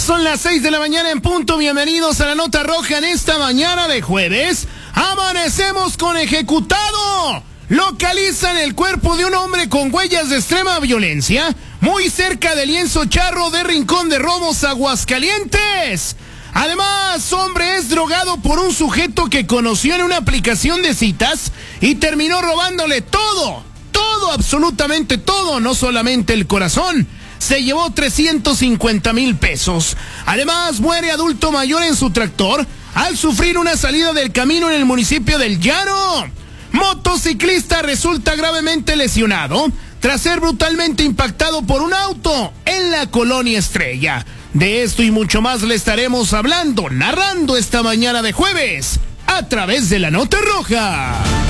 Son las 6 de la mañana en punto. Bienvenidos a la Nota Roja en esta mañana de jueves. Amanecemos con ejecutado. Localizan el cuerpo de un hombre con huellas de extrema violencia muy cerca del lienzo charro de Rincón de Romos, Aguascalientes. Además, hombre es drogado por un sujeto que conoció en una aplicación de citas y terminó robándole todo, absolutamente todo, no solamente el corazón. Se llevó 350,000 pesos. Además, muere adulto mayor en su tractor al sufrir una salida del camino en el municipio del Llano. Motociclista resulta gravemente lesionado tras ser brutalmente impactado por un auto en la colonia Estrella. De esto y mucho más le estaremos hablando, narrando esta mañana de jueves a través de la Nota Roja.